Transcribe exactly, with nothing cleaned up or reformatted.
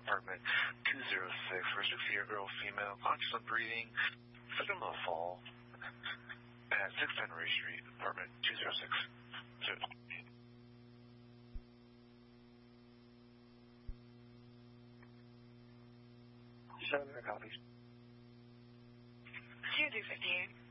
apartment two oh six, for a sixty-year girl, female, conscious of breathing, victim of a fall at six ten Ray Street, apartment two oh six. Seven copies. two two fifty-eight.